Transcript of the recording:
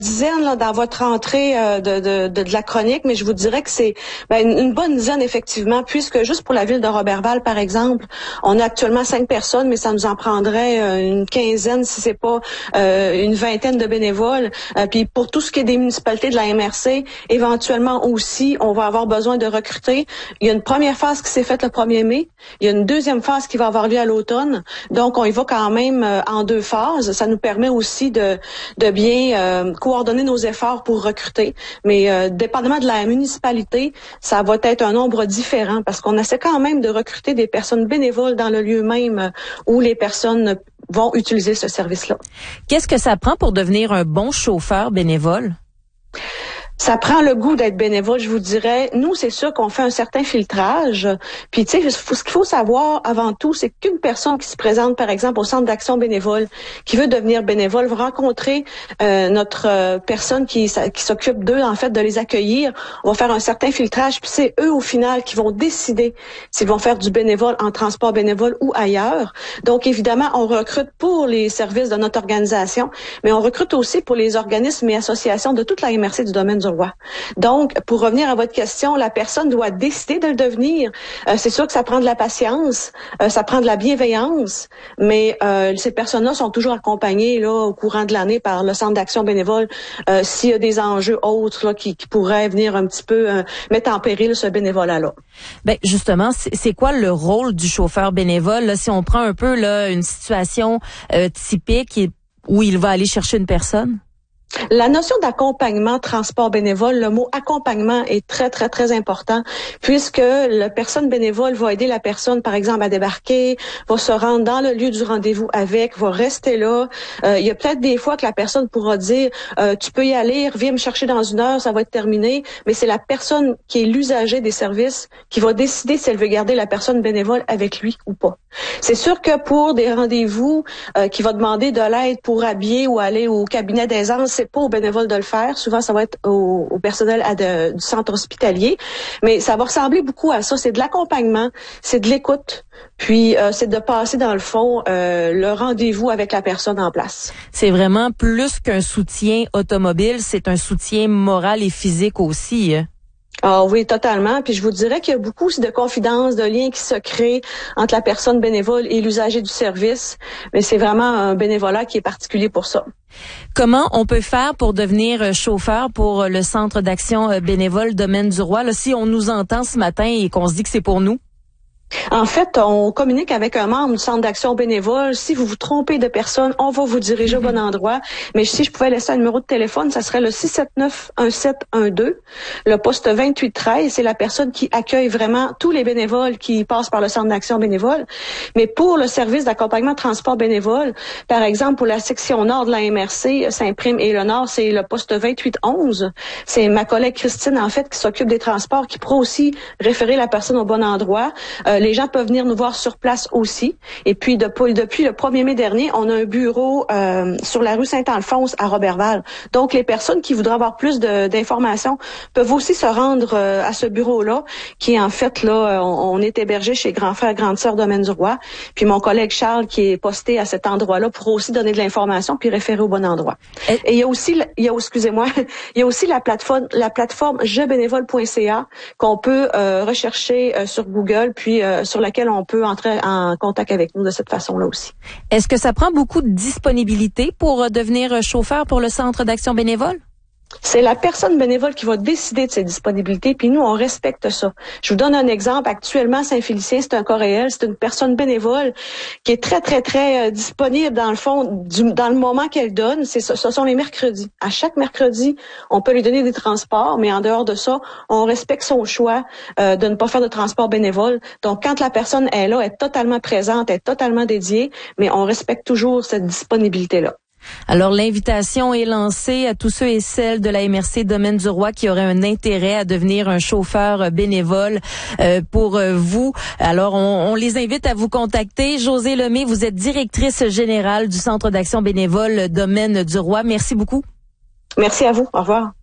dizaines là, dans votre entrée de la chronique, mais je vous dirais que c'est une bonne dizaine effectivement, puisque juste pour la ville de Roberval, par exemple, on a actuellement 5 personnes, mais ça nous en prendrait une quinzaine, si c'est pas une vingtaine de bénévoles. Puis pour tout ce qui est des municipalités de la MRC, éventuellement aussi, on va avoir besoin de recruter. Il y a une première phase qui s'est faite le 1er mai. Il y a une deuxième phase qui va avoir lieu à l'automne. Donc, on y va quand même en 2 phases. Ça nous permet aussi de bien coordonner nos efforts pour recruter. Mais dépendamment de la municipalité, ça va être un nombre différent parce qu'on essaie quand même de recruter des personnes bénévoles dans le lieu même où les personnes vont utiliser ce service-là. Qu'est-ce que ça prend pour devenir un bon chauffeur bénévole? Ça prend le goût d'être bénévole, je vous dirais. Nous, c'est sûr qu'on fait un certain filtrage. Puis, tu sais, ce qu'il faut savoir avant tout, c'est qu'une personne qui se présente, par exemple, au centre d'action bénévole, qui veut devenir bénévole, va rencontrer notre personne qui s'occupe d'eux, en fait, de les accueillir. On va faire un certain filtrage. Puis, c'est eux, au final, qui vont décider s'ils vont faire du bénévole en transport bénévole ou ailleurs. Donc, évidemment, on recrute pour les services de notre organisation, mais on recrute aussi pour les organismes et associations de toute la MRC du domaine du roi. Donc, pour revenir à votre question, la personne doit décider de le devenir. C'est sûr que ça prend de la patience, ça prend de la bienveillance, mais ces personnes-là sont toujours accompagnées là au courant de l'année par le centre d'action bénévole s'il y a des enjeux autres là qui pourraient venir un petit peu mettre en péril ce bénévolat-là. Ben justement, c'est quoi le rôle du chauffeur bénévole là, si on prend un peu là une situation typique où il va aller chercher une personne? La notion d'accompagnement transport bénévole, le mot accompagnement est très, très, très important puisque la personne bénévole va aider la personne, par exemple, à débarquer, va se rendre dans le lieu du rendez-vous avec, va rester là. Il y a peut-être des fois que la personne pourra dire tu peux y aller, viens me chercher dans 1 heure, ça va être terminé. Mais c'est la personne qui est l'usager des services qui va décider si elle veut garder la personne bénévole avec lui ou pas. C'est sûr que pour des rendez-vous qui va demander de l'aide pour habiller ou aller au cabinet d'aisance, c'est pas aux bénévoles de le faire. Souvent, ça va être au personnel du centre hospitalier. Mais ça va ressembler beaucoup à ça. C'est de l'accompagnement, c'est de l'écoute, puis c'est de passer, dans le fond, le rendez-vous avec la personne en place. C'est vraiment plus qu'un soutien automobile, c'est un soutien moral et physique aussi. Ah oui, totalement. Puis je vous dirais qu'il y a beaucoup aussi de confidences, de liens qui se créent entre la personne bénévole et l'usager du service. Mais c'est vraiment un bénévolat qui est particulier pour ça. Comment on peut faire pour devenir chauffeur pour le Centre d'action bénévole Domaine du Roi, là, si on nous entend ce matin et qu'on se dit que c'est pour nous? En fait, on communique avec un membre du centre d'action bénévole. Si vous vous trompez de personne, on va vous diriger au bon endroit. Mais si je pouvais laisser un numéro de téléphone, ça serait le 679-1712. Le poste 2813, c'est la personne qui accueille vraiment tous les bénévoles qui passent par le centre d'action bénévole. Mais pour le service d'accompagnement transport bénévole, par exemple, pour la section nord de la MRC, Saint-Prime et le Nord, c'est le poste 2811. C'est ma collègue Christine, en fait, qui s'occupe des transports, qui pourra aussi référer la personne au bon endroit. Les gens peuvent venir nous voir sur place aussi. Et puis, depuis le 1er mai dernier, on a un bureau sur la rue Saint-Alphonse à Roberval. Donc, les personnes qui voudraient avoir plus d'informations peuvent aussi se rendre à ce bureau-là, qui est en fait, là, on est hébergé chez Grand Frère, Grande Sœur Domaine du Roi. Puis mon collègue Charles, qui est posté à cet endroit-là, pourra aussi donner de l'information puis référer au bon endroit. Et il y a aussi, excusez-moi, il y a aussi la plateforme jebénévole.ca qu'on peut rechercher sur Google, puis sur laquelle on peut entrer en contact avec nous de cette façon-là aussi. Est-ce que ça prend beaucoup de disponibilité pour devenir chauffeur pour le Centre d'action bénévole? C'est la personne bénévole qui va décider de ses disponibilités, puis nous, on respecte ça. Je vous donne un exemple. Actuellement, Saint-Félicien, c'est un cas réel. C'est une personne bénévole qui est très, très, très disponible, dans le fond, dans le moment qu'elle donne. Ce sont les mercredis. À chaque mercredi, on peut lui donner des transports, mais en dehors de ça, on respecte son choix de ne pas faire de transport bénévole. Donc, quand la personne est là, elle est totalement présente, elle est totalement dédiée, mais on respecte toujours cette disponibilité-là. Alors, l'invitation est lancée à tous ceux et celles de la MRC Domaine du Roi qui auraient un intérêt à devenir un chauffeur bénévole pour vous. Alors, on les invite à vous contacter. Josée Lemay, vous êtes directrice générale du Centre d'action bénévole Domaine du Roi. Merci beaucoup. Merci à vous. Au revoir.